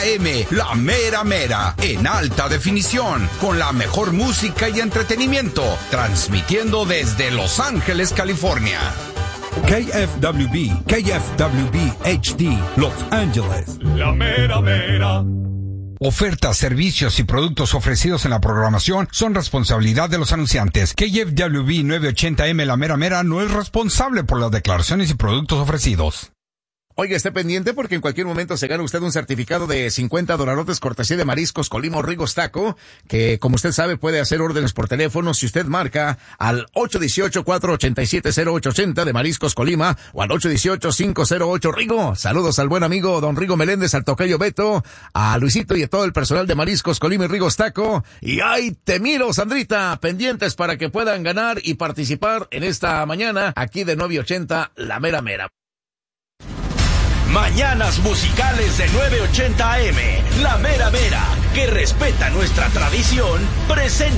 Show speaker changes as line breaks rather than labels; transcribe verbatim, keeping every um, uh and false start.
A M, La Mera Mera, en alta definición, con la mejor música y entretenimiento, transmitiendo desde Los Ángeles, California.
K F W B, K F W B H D, Los Ángeles.
La Mera Mera.
Ofertas, servicios y productos ofrecidos en la programación son responsabilidad de los anunciantes. K F W B novecientos ochenta M La Mera Mera no es responsable por las declaraciones y productos ofrecidos.
Oiga, esté pendiente porque en cualquier momento se gana usted un certificado de cincuenta dolarotes cortesía de Mariscos Colima Rigos Taco, que como usted sabe puede hacer órdenes por teléfono si usted marca al ocho uno ocho, cuatro ocho siete, cero ocho ocho cero de Mariscos Colima o al ocho uno ocho, cinco cero ocho Rigo. Saludos al buen amigo don Rigo Meléndez, al tocayo Beto, a Luisito y a todo el personal de Mariscos Colima y Rigos Taco. Y ay, te miro, Sandrita, pendientes para que puedan ganar y participar en esta mañana aquí de novecientos ochenta La Mera Mera.
Mañanas musicales de novecientos ochenta A M, La Mera Mera, que respeta nuestra tradición, presenta